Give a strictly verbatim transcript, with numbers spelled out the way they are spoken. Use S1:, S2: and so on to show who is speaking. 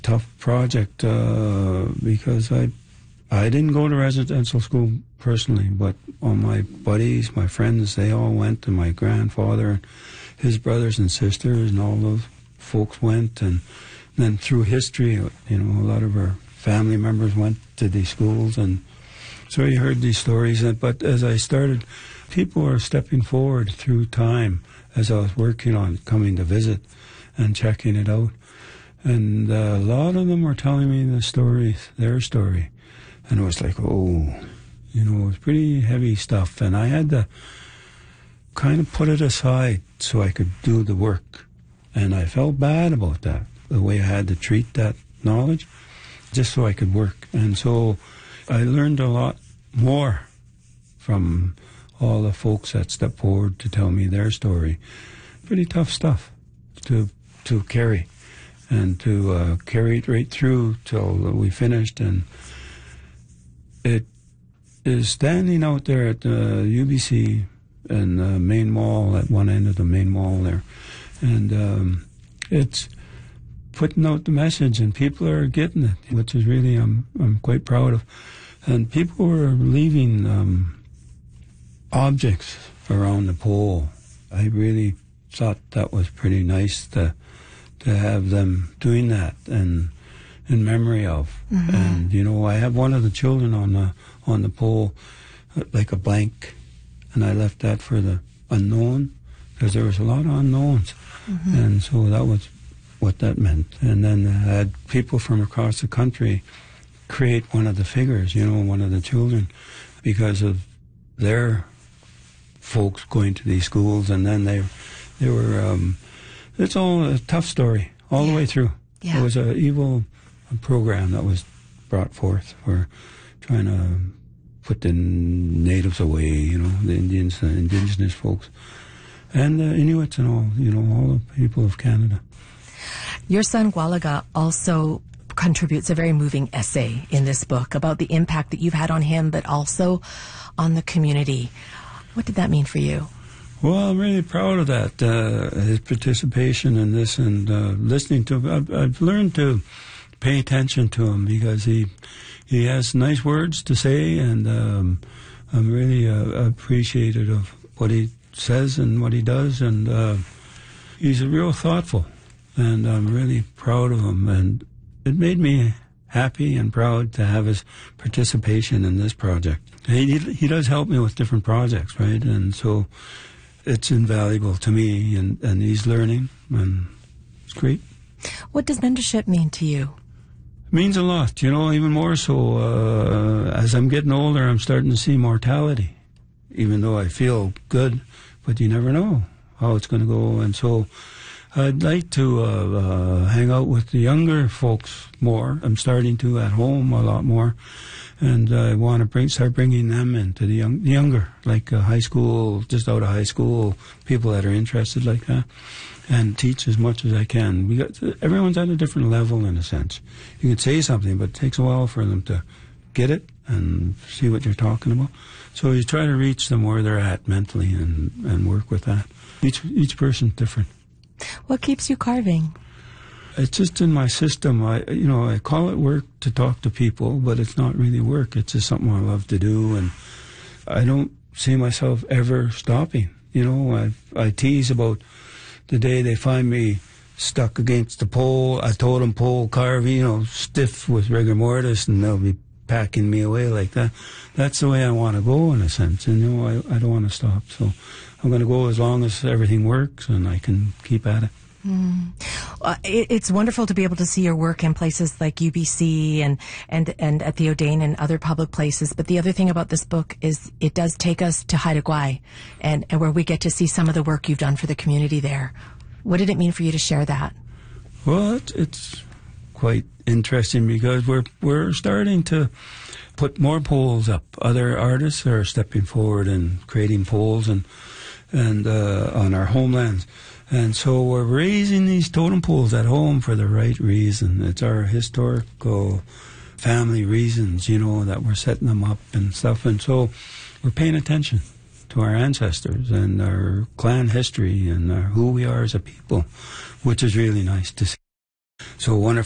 S1: tough project uh, because I I didn't go to residential school personally, but all my buddies, my friends, they all went, and my grandfather and his brothers and sisters and all those folks went, and then through history, you know, a lot of our family members went to these schools, and so you heard these stories. But as I started, people were stepping forward through time as I was working on coming to visit and checking it out. And uh, a lot of them were telling me the stories, their story. And it was like, oh, you know, it was pretty heavy stuff. And I had to kind of put it aside so I could do the work. And I felt bad about that, the way I had to treat that knowledge, just so I could work. And so I learned a lot more from all the folks that stepped forward to tell me their story. Pretty tough stuff to to carry, and to uh, carry it right through till we finished. And it is standing out there at the U B C and the main mall, at one end of the main mall there. And um, it's putting out the message, and people are getting it, which is really, I'm, I'm quite proud of. And people were leaving um, objects around the pole. I really thought that was pretty nice to to have them doing that, and in memory of. Mm-hmm. And you know, I have one of the children on the on the pole, like a blank, and I left that for the unknown, because there was a lot of unknowns. Mm-hmm. And so that was what that meant. And then I had people from across the country create one of the figures, you know, one of the children, because of their folks going to these schools. And then they they were, um, it's all a tough story all yeah. the way through. Yeah. It was an evil program that was brought forth for trying to put the natives away, you know, the Indians, the indigenous folks, and the Inuits and all, you know, all the people of Canada.
S2: Your son Gwalaga also contributes a very moving essay in this book about the impact that you've had on him, but also on the community. What did that mean for you?
S1: Well, I'm really proud of that, uh, his participation in this, and uh, listening to him. I've, I've learned to pay attention to him, because he he has nice words to say, and um, I'm really uh, appreciative of what he says and what he does, and uh, he's a real thoughtful, and I'm really proud of him, and it made me happy and proud to have his participation in this project. He, he does help me with different projects, right, and so it's invaluable to me, and, and he's learning, and it's great.
S2: What does mentorship mean to you?
S1: It means a lot, you know, even more so. Uh, as I'm getting older, I'm starting to see mortality, even though I feel good, but you never know how it's going to go. And so I'd like to uh, uh, hang out with the younger folks more. I'm starting to at home a lot more. And I want to bring, start bringing them into the, young, the younger, like uh, high school, just out of high school, people that are interested like that, and teach as much as I can. We got, everyone's at a different level, in a sense. You can say something, but it takes a while for them to get it and see what you're talking about. So you try to reach them where they're at mentally, and, and work with that. Each, each person's different.
S2: What keeps you carving?
S1: It's just in my system. I, you know, I call it work to talk to people, but it's not really work. It's just something I love to do, and I don't see myself ever stopping. You know, I, I tease about the day they find me stuck against the pole, a totem pole carving, you know, stiff with rigor mortis, and they'll be packing me away like that. That's the way I want to go, in a sense. And, you know, I, I don't want to stop. So I'm going to go as long as everything works and I can keep at it.
S2: Mm. Uh, it, it's wonderful to be able to see your work in places like U B C and, and, and at the O'Dane and other public places. But the other thing about this book is it does take us to Haida Gwaii, and, and where we get to see some of the work you've done for the community there. What did it mean for you to share that?
S1: Well, it, it's quite interesting, because we're we're starting to put more poles up. Other artists are stepping forward and creating poles and and uh, on our homelands. And so we're raising these totem poles at home for the right reason. It's our historical family reasons, you know, that we're setting them up and stuff. And so we're paying attention to our ancestors and our clan history and our, who we are as a people, which is really nice to see. So one of